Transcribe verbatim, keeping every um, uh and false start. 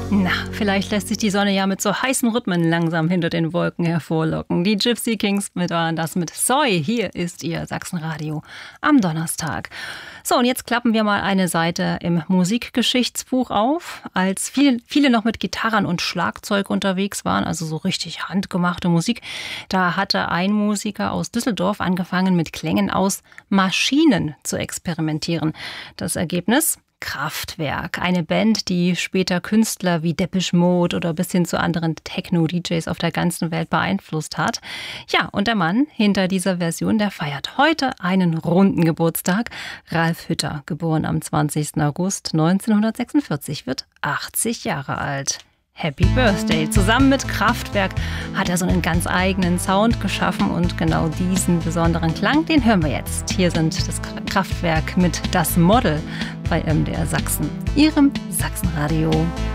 Na, vielleicht lässt sich die Sonne ja mit so heißen Rhythmen langsam hinter den Wolken hervorlocken. Die Gypsy Kings mit waren das mit Soy. Hier ist Ihr Sachsenradio am Donnerstag. So, und jetzt klappen wir mal eine Seite im Musikgeschichtsbuch auf. Als viele, viele noch mit Gitarren und Schlagzeug unterwegs waren, also so richtig handgemachte Musik, da hatte ein Musiker aus Düsseldorf angefangen, mit Klängen aus Maschinen zu experimentieren. Das Ergebnis? Kraftwerk, eine Band, die später Künstler wie Depeche Mode oder bis hin zu anderen Techno-D Js auf der ganzen Welt beeinflusst hat. Ja, und der Mann hinter dieser Version, der feiert heute einen runden Geburtstag. Ralf Hütter, geboren am zwanzigsten August neunzehnhundertsechsundvierzig, wird achtzig Jahre alt. Happy Birthday. Zusammen mit Kraftwerk hat er so einen ganz eigenen Sound geschaffen und genau diesen besonderen Klang, den hören wir jetzt. Hier sind das Kraftwerk mit Das Model bei M D R Sachsen, Ihrem Sachsenradio.